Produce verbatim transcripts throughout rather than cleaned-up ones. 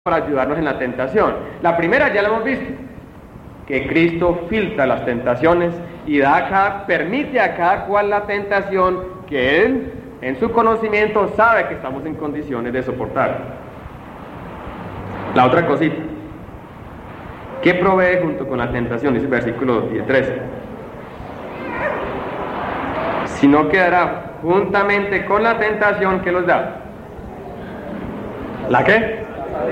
para ayudarnos en la tentación. La primera ya la hemos visto, que Cristo filtra las tentaciones y da a cada, permite a cada cual la tentación que Él, en su conocimiento, sabe que estamos en condiciones de soportar. La otra cosita, ¿qué provee junto con la tentación? Dice el versículo trece. Si no quedará juntamente con la tentación que los da. ¿La qué?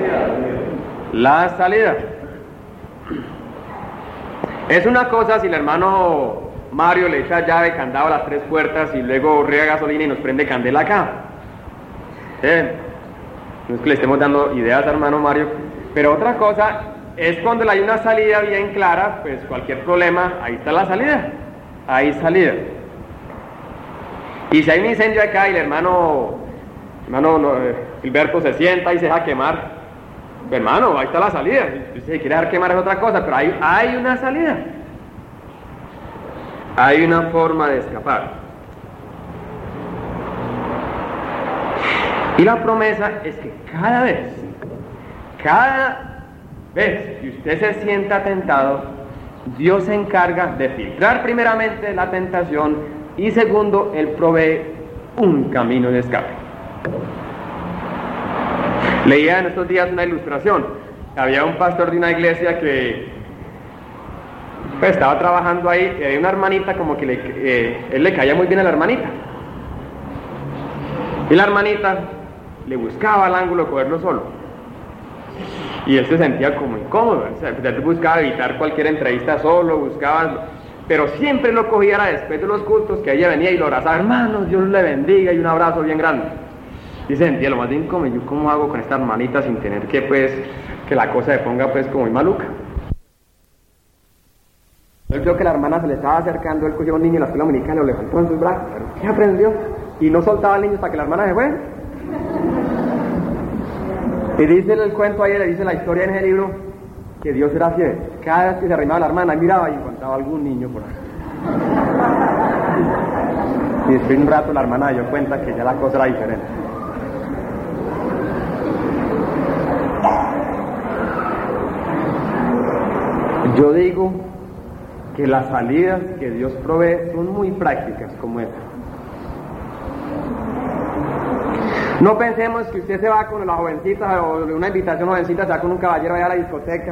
La salida. Es una cosa si el hermano Mario le echa llave, candado a las tres puertas y luego riega gasolina y nos prende candela acá. ¿Eh? No es que le estemos dando ideas a hermano Mario, pero otra cosa es cuando hay una salida bien clara, pues cualquier problema, ahí está la salida, hay salida. Y si hay un incendio acá y el hermano, hermano no, Gilberto se sienta y se deja quemar, hermano, ahí está la salida. Si se quiere dejar quemar es otra cosa, pero hay, hay una salida. Hay una forma de escapar. Y la promesa es que cada vez, cada vez que usted se sienta tentado, Dios se encarga de filtrar primeramente la tentación y segundo, Él provee un camino de escape. Leía en estos días una ilustración. Había un pastor de una iglesia que pues, estaba trabajando ahí, y había una hermanita como que le, eh, él le caía muy bien a la hermanita. Y la hermanita le buscaba el ángulo de cogerlo solo. Y él se sentía como incómodo. O sea, él buscaba evitar cualquier entrevista solo, buscaba, pero siempre lo cogía era después de los cultos, que ella venía y lo abrazaba. Hermanos, Dios le bendiga, y un abrazo bien grande. Y se sentía lo más incómodo. ¿Yo cómo hago con esta hermanita sin tener que, pues, que la cosa se ponga, pues, como muy maluca? Él vio que la hermana se le estaba acercando, él cogió a un niño en la escuela dominical, lo levantó en sus brazos, pero ¿qué aprendió? Y no soltaba al niño hasta que la hermana se fue. Y dice el cuento ahí, le dice la historia en ese libro, que Dios era fiel. Cada vez que se arrimaba la hermana, miraba y encontraba algún niño por ahí. Y después de un rato la hermana dio cuenta que ya la cosa era diferente. Yo digo que las salidas que Dios provee son muy prácticas como esta. No pensemos que usted se va con la jovencita o de una invitación jovencita, se va con un caballero allá a la discoteca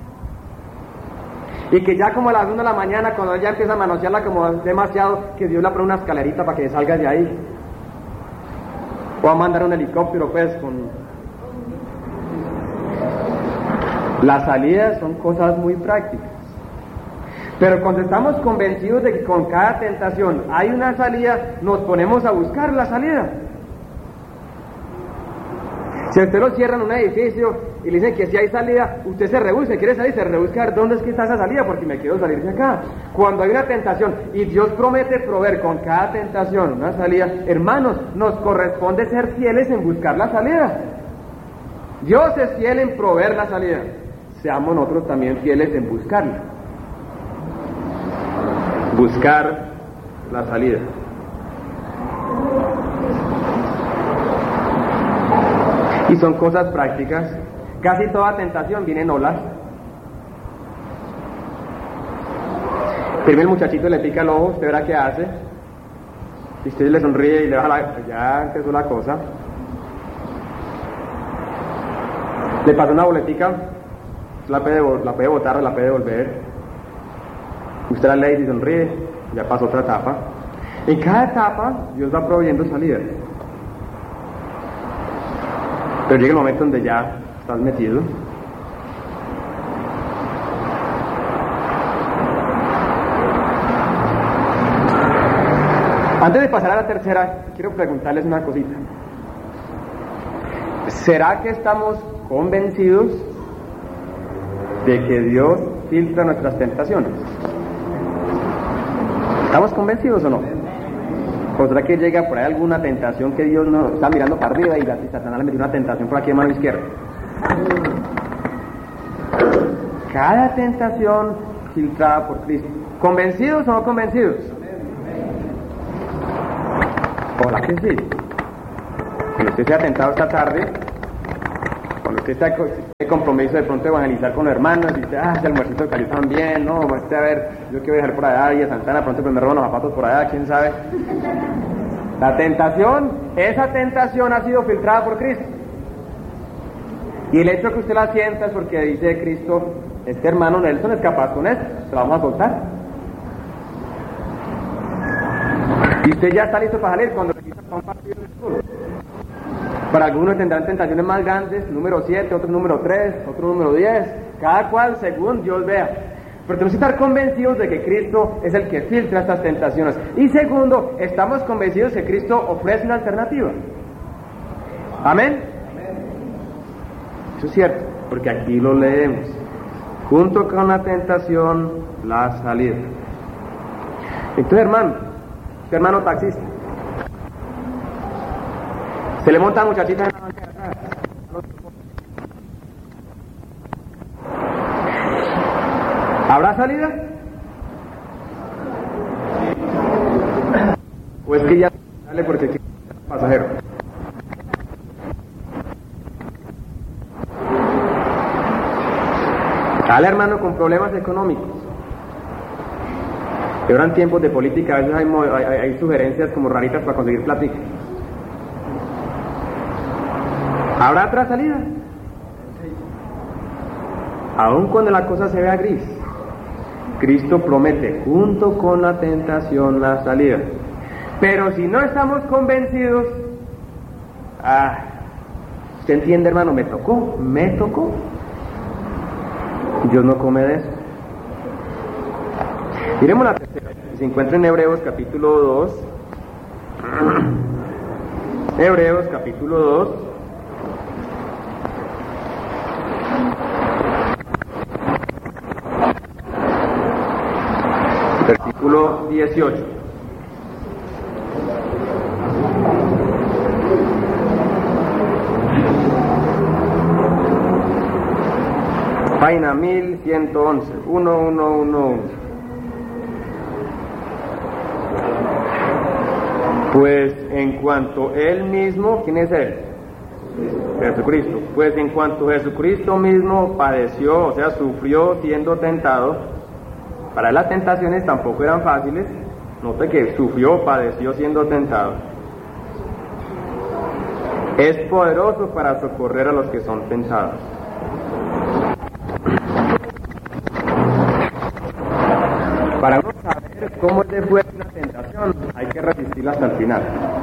y que ya como a las una de la mañana, cuando ella empieza a manosearla como demasiado, que Dios le pone una escalerita para que salga de ahí, o a mandar un helicóptero pues con... Las salidas son cosas muy prácticas. Pero cuando estamos convencidos de que con cada tentación hay una salida, nos ponemos a buscar la salida. Si usted lo cierra en un edificio y le dicen que si hay salida, usted se rebusca, quiere salir, se rebusca a ver dónde es que está esa salida, porque me quiero salir de acá. Cuando hay una tentación y Dios promete proveer con cada tentación una salida, hermanos, nos corresponde ser fieles en buscar la salida. Dios es fiel en proveer la salida. Seamos nosotros también fieles en buscarla. Buscar la salida. Y son cosas prácticas. Casi toda tentación viene en olas. Primero el muchachito le pica el ojo, usted verá qué hace. Y usted le sonríe y le baja la... Ya empezó la cosa. Le pasa una boletica, la puede, la puede botar o la puede devolver. Usted la lee y sonríe, ya pasó otra etapa. En cada etapa Dios va proveyendo salida. Pero llega el momento donde ya estás metido. Antes de pasar a la tercera, quiero preguntarles una cosita. ¿Será que estamos convencidos de que Dios filtra nuestras tentaciones? ¿Estamos convencidos o no? ¿O será que llega por ahí alguna tentación que Dios no está mirando para arriba y Satanás le metió una tentación por aquí en mano izquierda? Cada tentación filtrada por Cristo. ¿Convencidos o no convencidos? ¿Por qué sí? Cuando usted sea tentado esta tarde, cuando usted está con el compromiso de pronto de evangelizar con los hermanos, y usted, ah, ese almuercito cayó tan bien, no, usted a ver, yo quiero viajar por allá, y a Santana, pronto pues me roban los zapatos por allá, quién sabe. La tentación, esa tentación ha sido filtrada por Cristo. Y el hecho que usted la sienta es porque dice Cristo, este hermano Nelson es capaz con esto, se lo vamos a contar. Y usted ya está listo para salir cuando le quitan para un partido de fútbol. Para algunos tendrán tentaciones más grandes, número siete, otro número tres, otro número diez, cada cual según Dios vea. Pero tenemos que estar convencidos de que Cristo es el que filtra estas tentaciones. Y segundo, estamos convencidos que Cristo ofrece una alternativa. Amén. Eso es cierto, porque aquí lo leemos. Junto con la tentación, la salida. Entonces, hermano, este hermano taxista, se le monta a muchachitas en la banca de atrás. ¿Habrá salida? ¿O es que ya sale porque quiere ser pasajero? Sale, hermano, con problemas económicos. Y ahora en tiempos de política a veces hay, hay, hay sugerencias como raritas para conseguir platica. ¿Habrá otra salida? Aun cuando la cosa se vea gris, Cristo promete junto con la tentación la salida. Pero si no estamos convencidos, ah, ¿usted entiende, hermano? Me tocó, me tocó. Dios no come de eso. Miremos la tercera, se encuentra en Hebreos capítulo dos. Hebreos capítulo dos. Versículo dieciocho. Página mil ciento once, uno, uno, uno, uno. Pues en cuanto Él mismo, ¿quién es Él? Jesucristo. Pues en cuanto Jesucristo mismo padeció, o sea, sufrió siendo tentado, para él las tentaciones tampoco eran fáciles. Note que sufrió, padeció siendo tentado. Es poderoso para socorrer a los que son tentados. Para uno saber cómo es de fuerte una tentación, hay que resistirla hasta el final.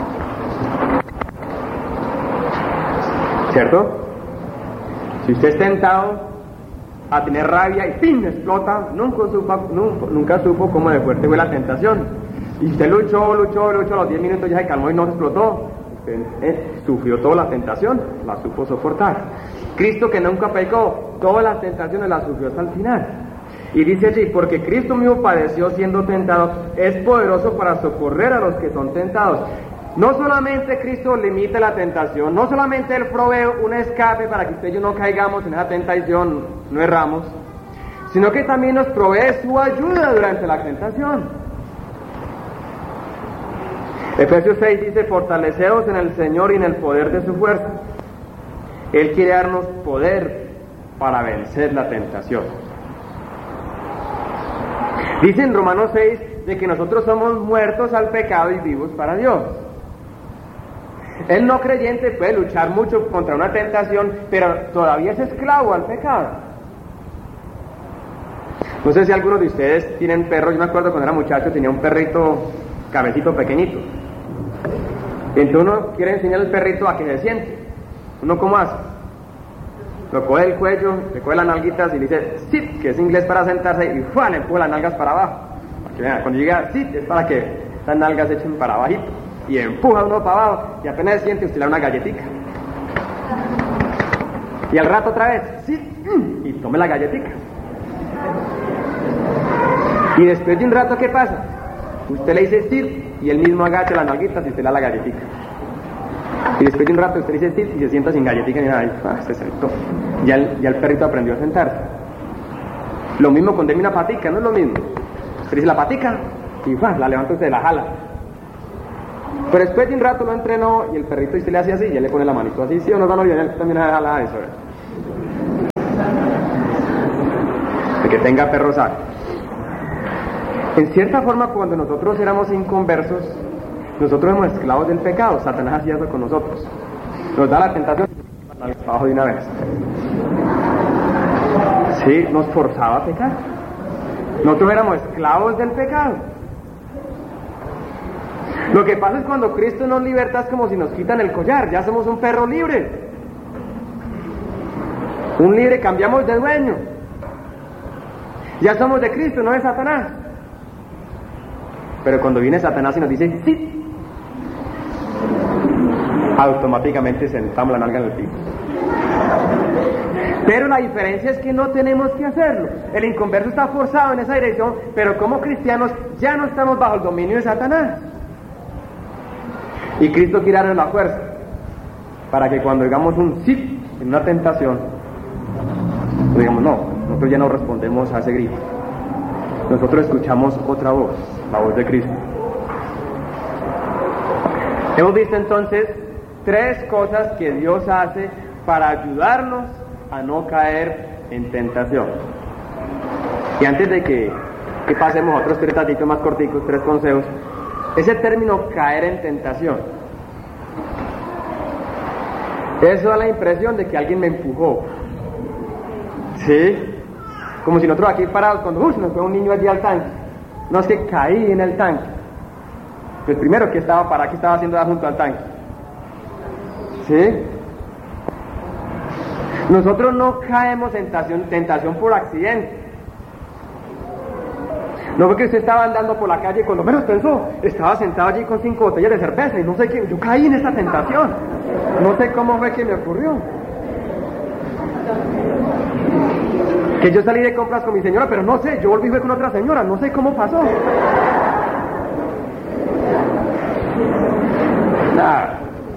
¿Cierto? Si usted es tentado a tener rabia y ¡pim! Explota, nunca supo, nunca, nunca supo cómo de fuerte fue la tentación. Y usted luchó, luchó, luchó, a los diez minutos ya se calmó y no explotó. Usted eh, sufrió toda la tentación, la supo soportar. Cristo, que nunca pecó, todas las tentaciones las sufrió hasta el final. Y dice allí, porque Cristo mismo padeció siendo tentado, es poderoso para socorrer a los que son tentados. No solamente Cristo limita la tentación, no solamente Él provee un escape para que usted y yo no caigamos en esa tentación, no erramos, sino que también nos provee su ayuda durante la tentación. Efesios seis dice, fortaleceos en el Señor y en el poder de su fuerza. Él quiere darnos poder para vencer la tentación. Dice en Romanos seis de que nosotros somos muertos al pecado y vivos para Dios. El no creyente puede luchar mucho contra una tentación, pero todavía es esclavo al pecado. No sé si algunos de ustedes tienen perros. Yo me acuerdo cuando era muchacho tenía un perrito cabecito pequeñito. Entonces uno quiere enseñar al perrito a que se siente. ¿Uno cómo hace? Lo coge el cuello, le coge las nalguitas y le dice sit, que es inglés para sentarse, y ¡fua! Le empuja las nalgas para abajo. Porque, vean, cuando llega sit es para que las nalgas se echen para abajito. Y empuja uno para abajo y apenas se siente, usted le da una galletica. Y al rato otra vez sit, y tome la galletica. Y después de un rato, ¿qué pasa? Usted le dice sit y él mismo agacha las nalguitas y usted le da la galletica. Y después de un rato usted dice sit y se sienta sin galletica y nada, ah, se sentó. Ya el, ya el perrito aprendió a sentarse. Lo mismo con una patica, no es lo mismo. Usted dice la patica y ¡fua! La levanta usted, la jala. Pero después de un rato lo entrenó y el perrito usted le hace así y ya le pone la manito así, sí o no, no, no, y él también jala eso. que tenga perro sabe. En cierta forma, cuando nosotros éramos inconversos, nosotros éramos esclavos del pecado. Satanás hacía eso con nosotros. Nos da la tentación al trabajo de una vez. Sí, nos forzaba a pecar. Nosotros éramos esclavos del pecado. Lo que pasa es cuando Cristo nos liberta es como si nos quitan el collar. Ya somos un perro libre. Un libre, cambiamos de dueño. Ya somos de Cristo, no de Satanás. Pero cuando viene Satanás y nos dice sí, automáticamente sentamos la nalga en el piso. Pero la diferencia es que no tenemos que hacerlo. El inconverso está forzado en esa dirección, pero como cristianos ya no estamos bajo el dominio de Satanás. Y Cristo quiere darnos la fuerza para que cuando digamos un sí en una tentación, digamos no, nosotros ya no respondemos a ese grito. Nosotros escuchamos otra voz, la voz de Cristo. Hemos visto entonces tres cosas que Dios hace para ayudarnos a no caer en tentación. Y antes de que, que pasemos a otros tres ratitos más corticos, tres consejos, ese término caer en tentación, eso da la impresión de que alguien me empujó. ¿Sí? Como si nosotros aquí parados, cuando uh, nos fue un niño allí al tanque, no es que caí en el tanque. Pues primero, ¿qué estaba para qué estaba haciendo junto al tanque? ¿Sí? Nosotros no caemos en tentación, tentación por accidente. No fue que usted estaba andando por la calle y cuando menos pensó, estaba sentado allí con cinco botellas de cerveza y no sé qué, yo caí en esta tentación. No sé cómo fue que me ocurrió. Que yo salí de compras con mi señora, pero no sé, yo volví fue con otra señora, no sé cómo pasó. Nada.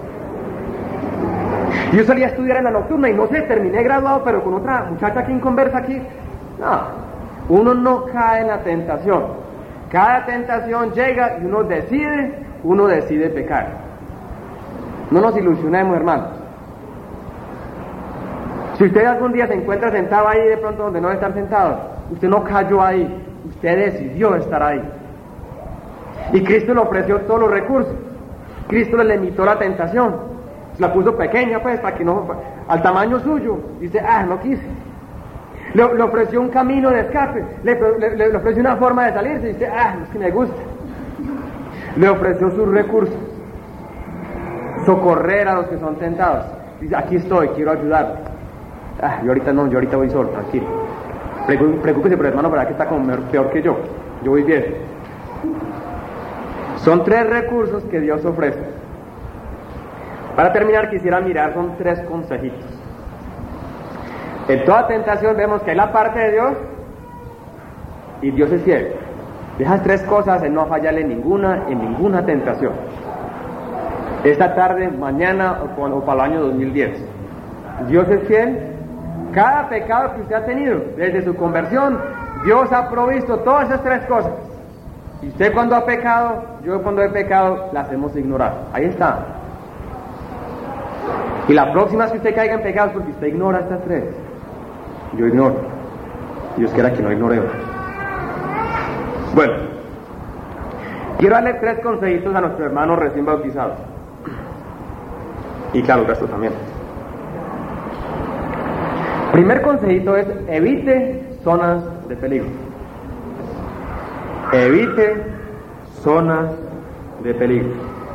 Yo salí a estudiar en la nocturna y no sé, terminé graduado, pero con otra muchacha aquí en conversa aquí. No. Uno no cae en la tentación. Cada tentación llega y uno decide, uno decide pecar. No nos ilusionemos, hermanos. Si usted algún día se encuentra sentado ahí de pronto donde no debe estar sentado, usted no cayó ahí, usted decidió estar ahí. Y Cristo le ofreció todos los recursos. Cristo le limitó la tentación. Se la puso pequeña pues para que no, al tamaño suyo. Dice, ah, no quise. Le, le ofreció un camino de escape, le, le, le ofreció una forma de salirse, y dice, ah, es que me gusta. Le ofreció sus recursos, socorrer a los que son tentados. Dice, aquí estoy, quiero ayudar. Ah, yo ahorita no, yo ahorita voy solo, tranquilo. Preocúpese por el hermano, para que está como peor que yo. Yo voy bien. Son tres recursos que Dios ofrece. Para terminar, quisiera mirar, son tres consejitos. En toda tentación vemos que hay la parte de Dios y Dios es fiel. De esas tres cosas, Él no va a fallarle ninguna en ninguna tentación. Esta tarde, mañana o, o para el año dos mil diez. Dios es fiel. Cada pecado que usted ha tenido, desde su conversión, Dios ha provisto todas esas tres cosas. Y usted cuando ha pecado, yo cuando he pecado, las hemos ignorado. Ahí está. Y la próxima vez que usted caiga en pecado es porque usted ignora estas tres. Yo ignoro. Dios quiera que no ignoremos. Bueno, quiero darle tres consejitos a nuestros hermanos recién bautizados. Y claro, el resto también. Primer consejito es: evite zonas de peligro. Evite zonas de peligro.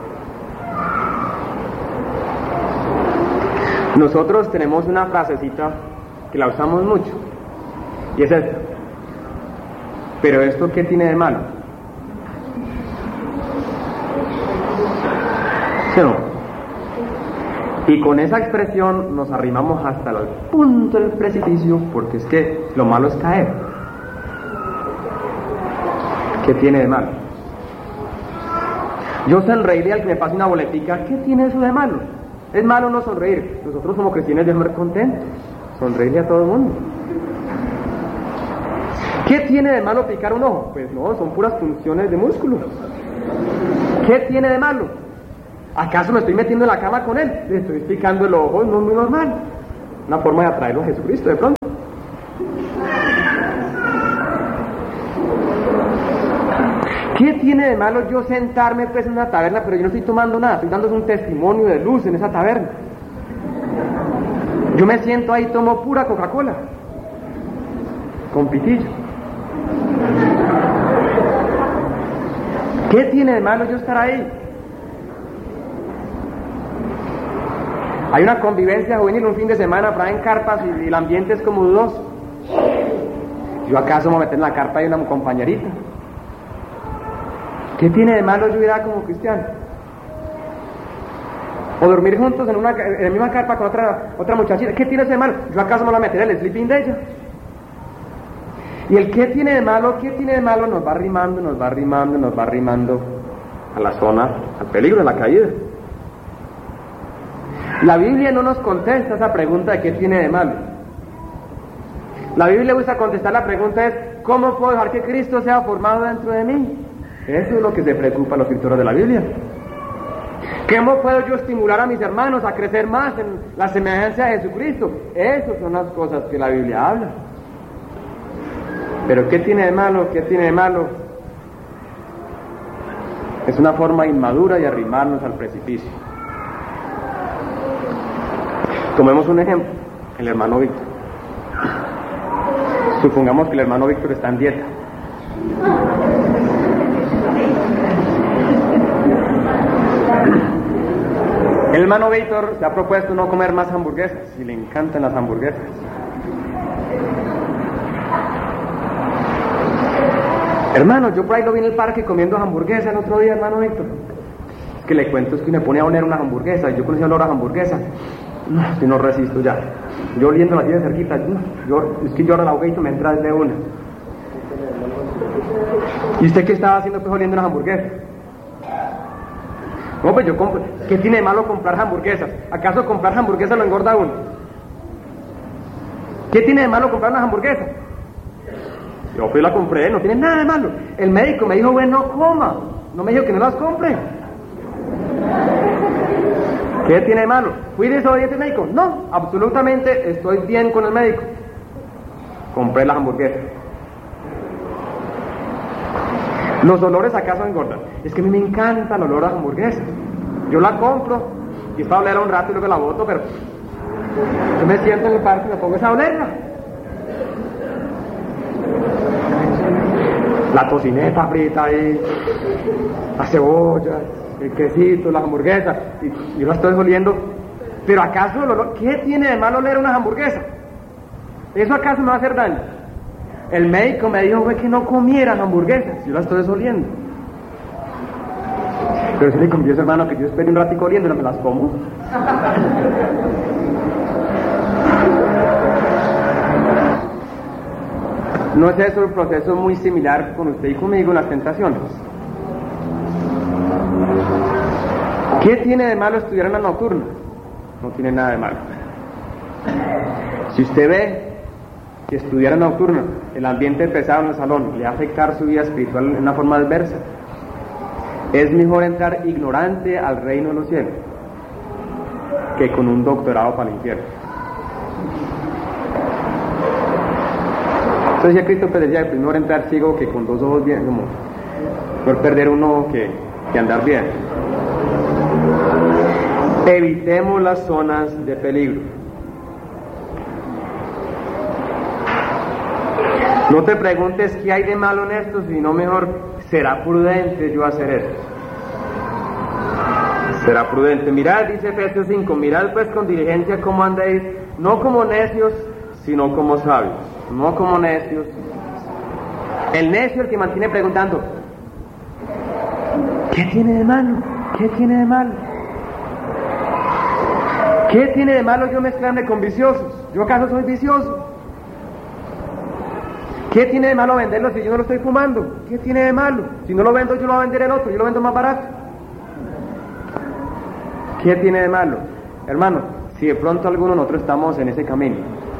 Nosotros tenemos una frasecita que la usamos mucho, y es esta: ¿pero esto qué tiene de malo? ¿Sí o no? Y con esa expresión nos arrimamos hasta el punto del precipicio, porque es que lo malo es caer. ¿Qué tiene de malo? Yo sonreiría al que me pase una boletica. ¿Qué tiene eso de malo? Es malo no sonreír. Nosotros como cristianos debemos ser contentos. Sonreírle a todo el mundo. ¿Qué tiene de malo picar un ojo? Pues no, son puras funciones de músculo. ¿Qué tiene de malo? ¿Acaso me estoy metiendo en la cama con él? Le estoy picando el ojo, no es muy normal. Una forma de atraerlo a Jesucristo de pronto. ¿Qué tiene de malo yo sentarme pues en una taberna, pero yo no estoy tomando nada, estoy dando un testimonio de luz en esa taberna? Yo me siento ahí, tomo pura Coca-Cola, con pitillo. ¿Qué tiene de malo yo estar ahí? Hay una convivencia juvenil un fin de semana para en carpas y, y el ambiente es como dudoso. ¿Yo acaso me voy a meter en la carpa de una compañerita? ¿Qué tiene de malo yo ir a como cristiano? O dormir juntos en, una, en la misma carpa con otra, otra muchachita. ¿Qué tiene de malo? ¿Yo acaso me voy a meter en el sleeping de ella? Y el ¿qué tiene de malo? ¿Qué tiene de malo? Nos va arrimando, nos va arrimando, nos va arrimando a la zona, al peligro de la caída. La Biblia no nos contesta esa pregunta de qué tiene de malo. La Biblia usa contestar la pregunta es ¿cómo puedo dejar que Cristo sea formado dentro de mí? Eso es lo que se preocupa a los escritores de la Biblia. ¿Cómo puedo yo estimular a mis hermanos a crecer más en la semejanza de Jesucristo? Esas son las cosas que la Biblia habla. Pero ¿qué tiene de malo? ¿Qué tiene de malo? Es una forma inmadura de arrimarnos al precipicio. Tomemos un ejemplo, el hermano Víctor. Supongamos que el hermano Víctor está en dieta. El hermano Víctor se ha propuesto no comer más hamburguesas y le encantan las hamburguesas. Hermano, yo por ahí lo vi en el parque comiendo hamburguesas el otro día, hermano Víctor. Es que le cuento, es que me pone a oler unas hamburguesas, yo conocí el olor a hamburguesas. No, si no resisto ya. Yo oliendo la de cerquita, yo, es que yo ahora la boca y me entra de una. ¿Y usted qué estaba haciendo pues oliendo unas hamburguesas? No, pues yo compro. ¿Qué tiene de malo comprar hamburguesas? ¿Acaso comprar hamburguesas lo engorda a uno? ¿Qué tiene de malo comprar unas hamburguesas? Yo fui y la compré, no tiene nada de malo. El médico me dijo, bueno, coma. No me dijo que no las compre. ¿Qué tiene de malo? ¿Fui desobediente al médico? No, absolutamente estoy bien con el médico. Compré las hamburguesas. ¿Los olores acaso engordan? Es que a mí me encanta el olor a las hamburguesas. Yo la compro y es para olerla un rato y luego la boto, pero yo me siento en el parque y me pongo a olerla. La tocineta frita ahí, las cebollas, el quesito, las hamburguesas, y yo la estoy oliendo. Pero ¿acaso el olor? ¿Qué tiene de malo oler unas hamburguesas? ¿Eso acaso me va a hacer daño? El médico me dijo que no comiera hamburguesas, yo las estoy oliendo. Pero si le confieso, hermano, que yo espero un ratico oliendo y no me las como. ¿No es eso un proceso muy similar con usted y conmigo en las tentaciones? ¿Qué tiene de malo estudiar en la nocturna? No tiene nada de malo. Si usted ve que estudiar en la nocturna, el ambiente pesado en el salón, le va a afectar su vida espiritual en una forma adversa, es mejor entrar ignorante al reino de los cielos que con un doctorado para el infierno. Entonces ya Cristo pues decía, primero entrar ciego que con dos ojos bien, como mejor perder uno que, que andar bien. Evitemos las zonas de peligro. No te preguntes qué hay de malo en esto, sino mejor, ¿será prudente yo hacer esto? Será prudente. Mirad, dice Efesios cinco, mirad pues con diligencia cómo andéis, no como necios, sino como sabios. No como necios. El necio, el que mantiene preguntando, ¿qué tiene de malo? ¿Qué tiene de malo? ¿Qué tiene de malo yo mezclarme con viciosos? ¿Yo acaso soy vicioso? ¿Qué tiene de malo venderlo si yo no lo estoy fumando? ¿Qué tiene de malo? Si no lo vendo, yo lo voy a vender el otro, yo lo vendo más barato. ¿Qué tiene de malo? Hermano, si de pronto alguno de nosotros estamos en ese camino,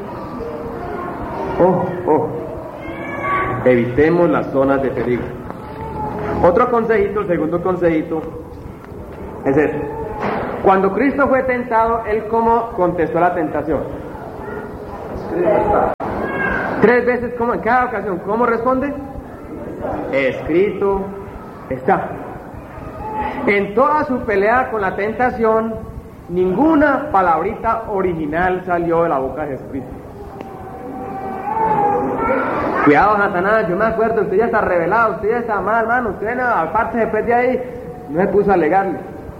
oh, oh, evitemos las zonas de peligro. Otro consejito, el segundo consejito, es este. Cuando Cristo fue tentado, ¿Él cómo contestó la tentación? Tres veces, ¿cómo? En cada ocasión, ¿cómo responde? Escrito está. En toda su pelea con la tentación, ninguna palabrita original salió de la boca de Jesucristo. Cuidado, Satanás, yo me acuerdo, usted ya está revelado, usted ya está mal, hermano, usted no, aparte después de ahí, no se puso a alegarle.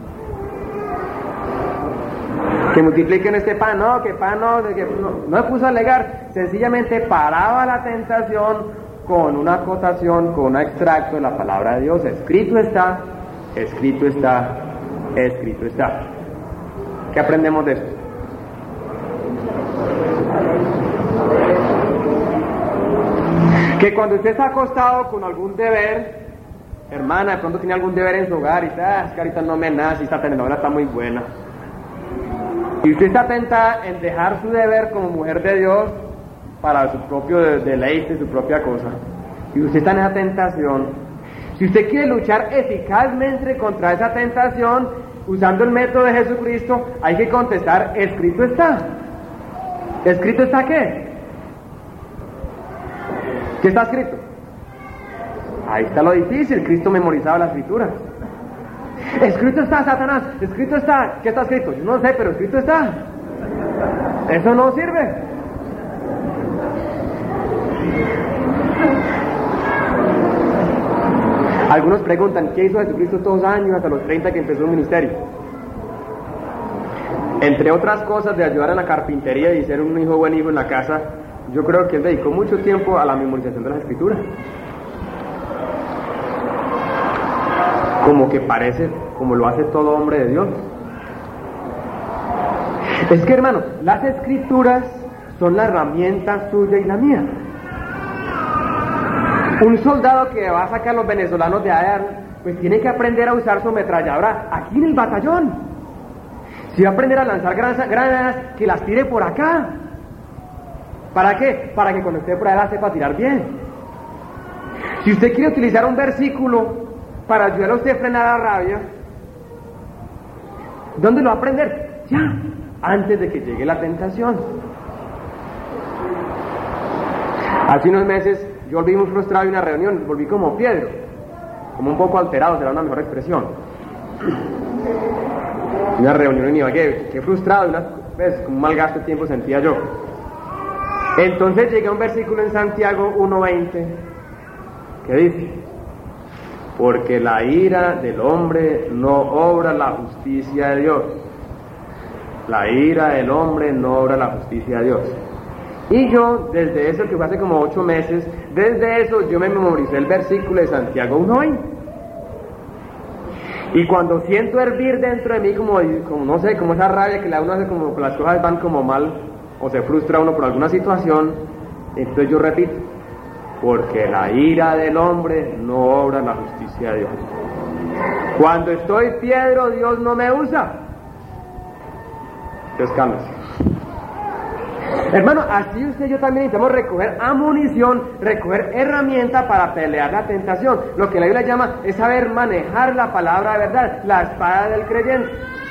Que multipliquen este pan, no, que pan no, que no, no se puso a alegar, sencillamente paraba la tentación con una acotación, con un extracto de la palabra de Dios. Escrito está, escrito está, escrito está. ¿Qué aprendemos de esto? Que cuando usted está acostado con algún deber, hermana, de pronto tiene algún deber en su hogar y dice, ah, es que ahorita no me nace, esta telenovela está muy buena. Y usted está tentada en dejar su deber como mujer de Dios para su propio deleite, su propia cosa. Y usted está en esa tentación. Si usted quiere luchar eficazmente contra esa tentación, usando el método de Jesucristo, hay que contestar, escrito está. ¿Escrito está qué? ¿Qué está escrito? Ahí está lo difícil. Cristo memorizaba las escrituras. Escrito está, Satanás, escrito está. ¿Qué está escrito? Yo no sé, pero escrito está. Eso no sirve. Algunos preguntan, ¿qué hizo Jesucristo todos los años hasta los treinta que empezó el ministerio? Entre otras cosas de ayudar en la carpintería y ser un hijo buen hijo en la casa, yo creo que él dedicó mucho tiempo a la memorización de las escrituras. Como que parece, como lo hace todo hombre de Dios. Es que, hermano, las escrituras son la herramienta suya y la mía. Un soldado que va a sacar a los venezolanos de allá, pues tiene que aprender a usar su ametralladora aquí en el batallón. Si va a aprender a lanzar granadas, que las tire por acá. ¿Para qué? Para que cuando esté por allá la sepa tirar bien. Si usted quiere utilizar un versículo para ayudar a usted a frenar la rabia, ¿dónde lo va a aprender? Ya, antes de que llegue la tentación. Hace unos meses yo volví muy frustrado de una reunión, volví como Pedro, como un poco alterado, será una mejor expresión. Una reunión en Ibagué, qué frustrado, una vez, como un mal gasto de tiempo sentía yo. Entonces llegué a un versículo en Santiago uno veinte que dice: porque la ira del hombre no obra la justicia de Dios. La ira del hombre no obra la justicia de Dios. Y yo, desde eso, que fue hace como ocho meses, desde eso yo me memoricé el versículo de Santiago uno veinte. Y cuando siento hervir dentro de mí, como, como no sé, como esa rabia que la uno hace, como que las cosas van como mal, o se frustra uno por alguna situación, entonces yo repito: porque la ira del hombre no obra la justicia de Dios. Cuando estoy piedro, Dios no me usa. Entonces cálmese. Hermano, así usted y yo también necesitamos recoger amunición, recoger herramienta para pelear la tentación. Lo que la Biblia llama es saber manejar la palabra de verdad, la espada del creyente.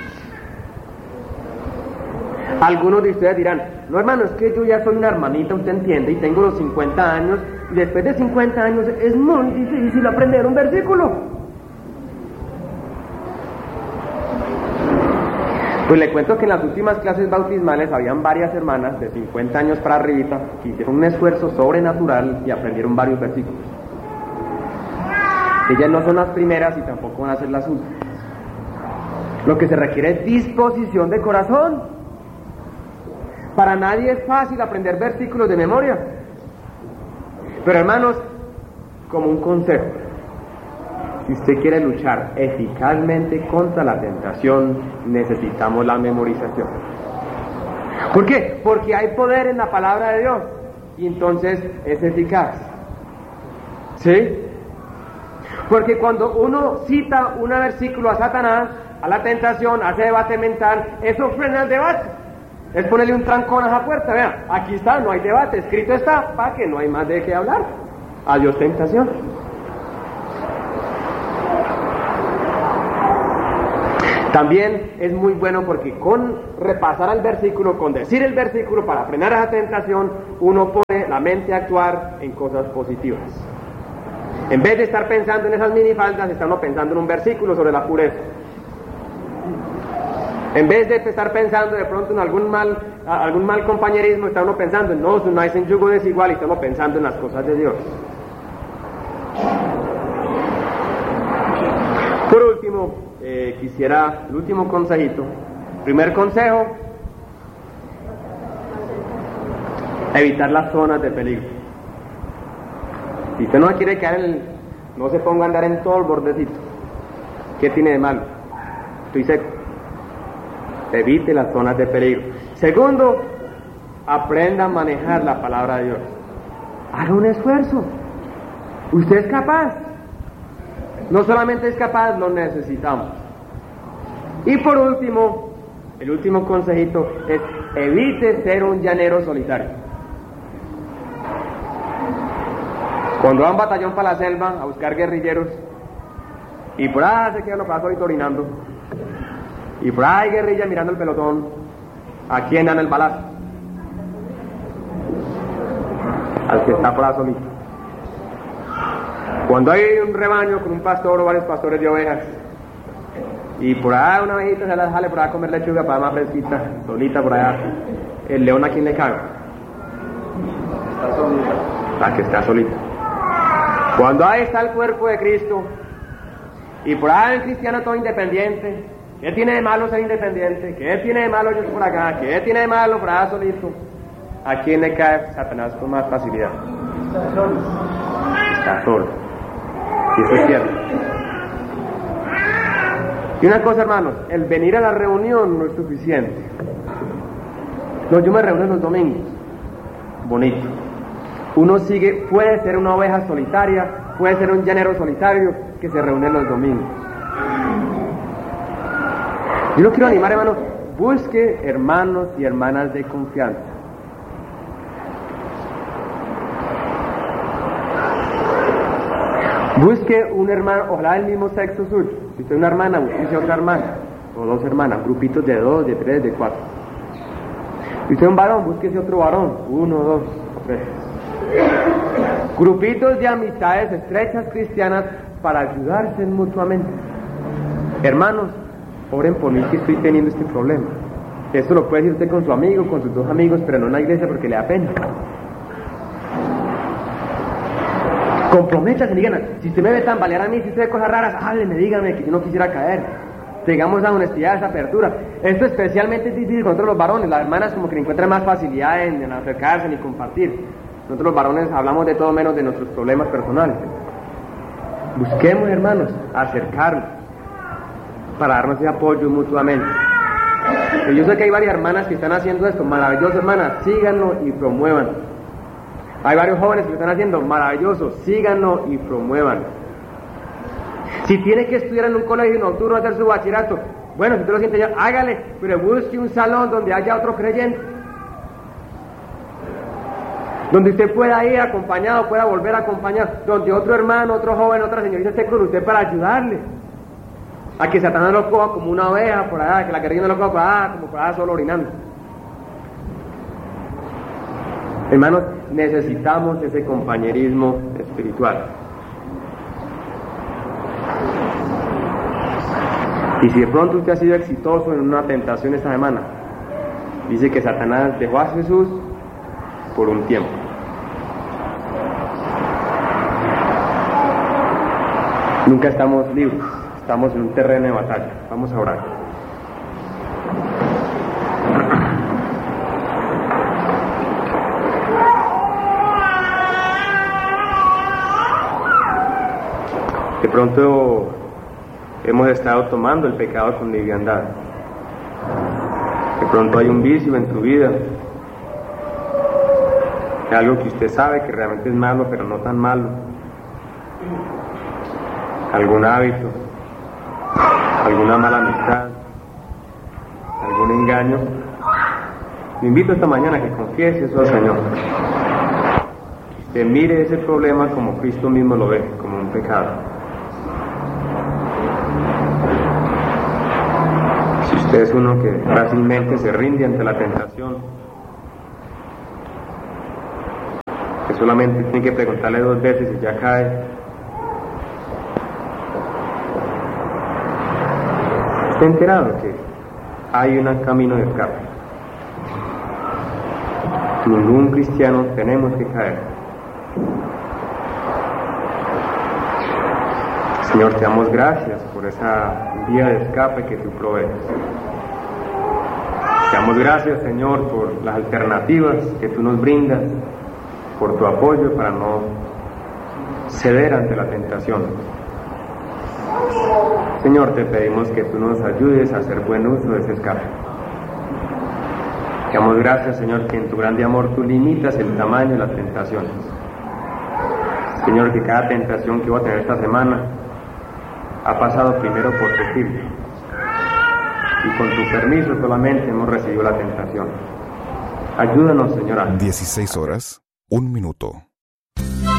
Algunos de ustedes dirán: no, hermano, es que yo ya soy una hermanita, usted entiende, y tengo los cincuenta años, y después de cincuenta años es muy difícil aprender un versículo. Pues le cuento que en las últimas clases bautismales habían varias hermanas de cincuenta años para arribita que hicieron un esfuerzo sobrenatural y aprendieron varios versículos. Ellas no son las primeras y tampoco van a ser las últimas. Lo que se requiere es disposición de corazón. Para nadie es fácil aprender versículos de memoria. Pero, hermanos, como un consejo, si usted quiere luchar eficazmente contra la tentación, necesitamos la memorización. ¿Por qué? Porque hay poder en la palabra de Dios y entonces es eficaz. ¿Sí? Porque cuando uno cita un versículo a Satanás, a la tentación, hace debate mental, eso frena el debate. Es ponerle un trancón a esa puerta. Vea, aquí está, no hay debate, escrito está, para que no hay más de qué hablar. Adiós tentación. También es muy bueno porque con repasar el versículo, con decir el versículo para frenar esa tentación, uno pone la mente a actuar en cosas positivas. En vez de estar pensando en esas minifaldas, está uno pensando en un versículo sobre la pureza. En vez de estar pensando de pronto en algún mal, algún mal compañerismo, está uno pensando en no, no es en yugo desigual, y está uno pensando en las cosas de Dios. Por último, eh, quisiera el último consejito. Primer consejo: evitar las zonas de peligro. Si usted no quiere quedar en el, no se ponga a andar en todo el bordecito. ¿Qué tiene de malo? Estoy seco. Evite las zonas de peligro. Segundo, aprenda a manejar la palabra de Dios. Haga un esfuerzo. Usted es capaz. No solamente es capaz, lo necesitamos. Y por último, el último consejito es: evite ser un llanero solitario. Cuando va un batallón para la selva a buscar guerrilleros, y por ahí se queda uno para solito orinando, y por ahí guerrilla mirando el pelotón, ¿a quién dan el balazo? Al que está por ahí solito. Cuando hay un rebaño con un pastor o varios pastores de ovejas, y por ahí una ovejita se la sale por ahí a comer lechuga para más fresquita, solita por allá, ¿el león a quién le caga? Está solita. La que está solita. Cuando ahí está el cuerpo de Cristo, y por ahí el cristiano todo independiente, ¿qué tiene de malo ser independiente? ¿Qué tiene de malo yo por acá? ¿Qué tiene de malo por allá solito? ¿A quién le cae Satanás con más facilidad? Está solo. Está solo. Y eso es cierto. Y una cosa, hermanos, el venir a la reunión no es suficiente. No, yo me reúno los domingos. Bonito. Uno sigue, puede ser una oveja solitaria, puede ser un llanero solitario que se reúne los domingos. Yo lo quiero animar, hermanos, busque hermanos y hermanas de confianza. Busque un hermano, ojalá del mismo sexo suyo. Si usted es una hermana, busque otra hermana, o dos hermanas, grupitos de dos, de tres, de cuatro. Si usted es un varón, búsquese otro varón, uno, dos, tres. Grupitos de amistades estrechas cristianas para ayudarse mutuamente. Hermanos, oren por mí que estoy teniendo este problema. Esto lo puede decir usted con su amigo, con sus dos amigos, pero no en la iglesia porque le da pena. Comprométase, digan, si usted me ve tambalear a mí, si usted ve cosas raras, hábleme, dígame que yo no quisiera caer. Tengamos esa honestidad, esa apertura. Esto especialmente es difícil contra los varones. Las hermanas como que encuentran más facilidad en, en acercarse y compartir. Nosotros los varones hablamos de todo menos de nuestros problemas personales. Busquemos, hermanos, acercarnos para darnos ese apoyo mutuamente. Y yo sé que hay varias hermanas que están haciendo esto, maravilloso, hermanas, síganlo y promuevan. Hay varios jóvenes que lo están haciendo, maravilloso, síganlo y promuevan. Si tiene que estudiar en un colegio nocturno, hacer su bachillerato, bueno, si usted lo siente ya, hágale, pero busque un salón donde haya otro creyente, donde usted pueda ir acompañado, pueda volver acompañado, donde otro hermano, otro joven, otra señorita esté con usted para ayudarle, a que Satanás no lo coja como una oveja por allá, que la guerrilla no lo coja por allá, como por allá solo orinando. Hermanos, necesitamos ese compañerismo espiritual. Y si de pronto usted ha sido exitoso en una tentación esta semana, dice que Satanás dejó a Jesús por un tiempo. Nunca estamos libres, estamos en un terreno de batalla. Vamos a orar. De pronto hemos estado tomando el pecado con liviandad. De pronto hay un vicio en tu vida, algo que usted sabe que realmente es malo, pero no tan malo. Algún hábito, alguna mala amistad, algún engaño. Le invito esta mañana a que confiese eso al Señor. Que usted mire ese problema como Cristo mismo lo ve, como un pecado. Si usted es uno que fácilmente se rinde ante la tentación, que solamente tiene que preguntarle dos veces y ya cae, ¿Te has enterado que hay un camino de escape? Ningún cristiano tenemos que caer. Señor, te damos gracias por esa vía de escape que tú provees. Te damos gracias, Señor, por las alternativas que tú nos brindas, por tu apoyo para no ceder ante la tentación. Señor, te pedimos que tú nos ayudes a hacer buen uso de ese escape. Te damos gracias, Señor, que en tu grande amor tú limitas el tamaño de las tentaciones. Señor, que cada tentación que voy a tener esta semana ha pasado primero por tu filtro. Y con tu permiso solamente hemos recibido la tentación. Ayúdanos, Señor. dieciséis horas, un minuto.